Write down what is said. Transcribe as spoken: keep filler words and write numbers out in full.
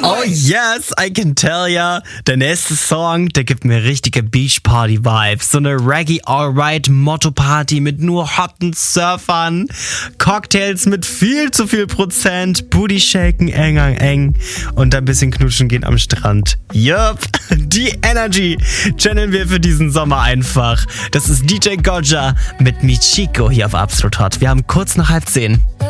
Oh yes, I can tell ya. Der nächste Song, der gibt mir richtige Beach-Party-Vibes. So eine Reggae-Alright-Motto-Party mit nur hotten Surfern, Cocktails mit viel zu viel Prozent, Booty-Shaken eng an eng und ein bisschen knutschen gehen am Strand. Yup, die Energy channeln wir für diesen Sommer einfach. Das ist D J Gojja mit Michiko hier auf Absolut Hot. Wir haben kurz nach halb zehn.